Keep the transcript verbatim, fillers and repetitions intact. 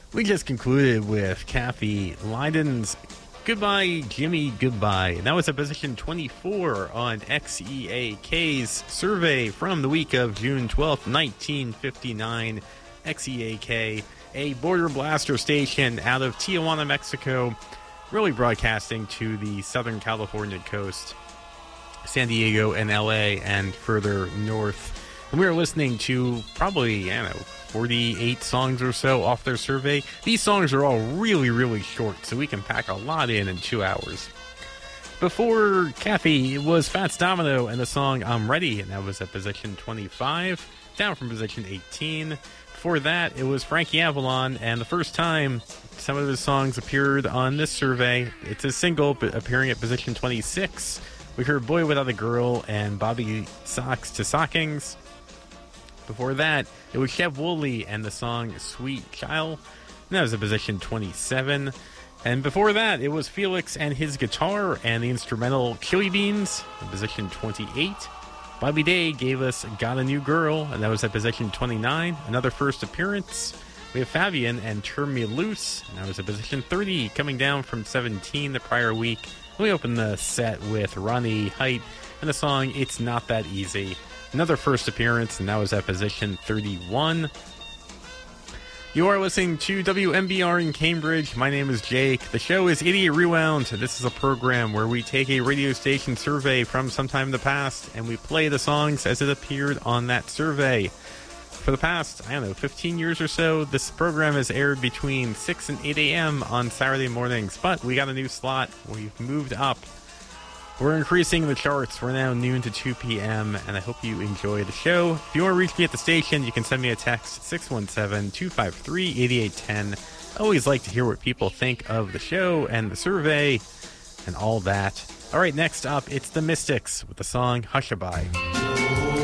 We just concluded with Kathy Leiden's Goodbye, Jimmy, Goodbye. And that was at position twenty-four on X E A K's survey from the week of June twelfth, nineteen fifty-nine. X E A K, a border blaster station out of Tijuana, Mexico, really broadcasting to the Southern California coast, San Diego and L A, and further north. And we were listening to probably, I don't know, forty-eight songs or so off their survey. These songs are all really, really short, so we can pack a lot in in two hours. Before Kathy, it was Fats Domino and the song I'm Ready, and that was at position twenty-five, down from position eighteen. Before that, it was Frankie Avalon, and the first time some of his songs appeared on this survey, it's a single, but appearing at position twenty-six. We heard Boy Without a Girl and Bobby Socks to Sockings. Before that, it was Chev Woolley and the song Sweet Child, and that was at position twenty-seven. And before that, it was Felix and his guitar and the instrumental Chili Beans at position twenty-eight. Bobby Day gave us Got a New Girl, and that was at position twenty-nine. Another first appearance. We have Fabian and Turn Me Loose, and that was at position thirty, coming down from seventeen the prior week. We opened the set with Ronnie Height and the song It's Not That Easy. Another first appearance, and that was at position thirty-one. You are listening to W M B R in Cambridge. My name is Jake. The show is Idiot Rewound. This is a program where we take a radio station survey from sometime in the past, and we play the songs as it appeared on that survey. For the past, I don't know, fifteen years or so, this program has aired between six and eight a.m. on Saturday mornings, but we got a new slot. We've moved up. We're increasing the charts. We're now noon to two p.m., and I hope you enjoy the show. If you want to reach me at the station, you can send me a text, six one seven, two five three, eight eight one zero. I always like to hear what people think of the show and the survey and all that. All right, next up, it's the Mystics with the song Hushabye.